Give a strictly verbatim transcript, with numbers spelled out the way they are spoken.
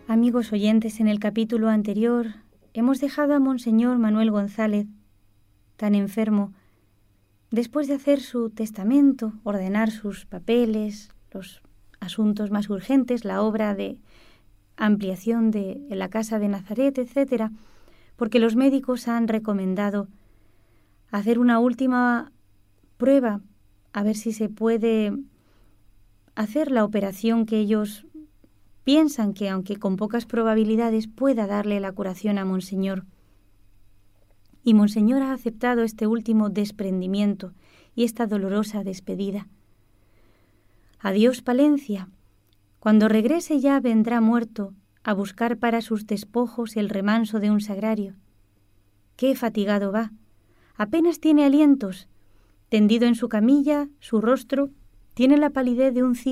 Amigos oyentes, en el capítulo anterior hemos dejado a Monseñor Manuel González, tan enfermo, después de hacer su testamento, ordenar sus papeles, los asuntos más urgentes, la obra de ampliación de la casa de Nazaret, etcétera, porque los médicos han recomendado hacer una última prueba, a ver si se puede hacer la operación que ellos piensan que, aunque con pocas probabilidades, pueda darle la curación a Monseñor. Y Monseñor ha aceptado este último desprendimiento y esta dolorosa despedida. Adiós, Palencia. Cuando regrese ya vendrá muerto a buscar para sus despojos el remanso de un sagrario. Qué fatigado va. Apenas tiene alientos. Tendido en su camilla, su rostro tiene la palidez de un ciego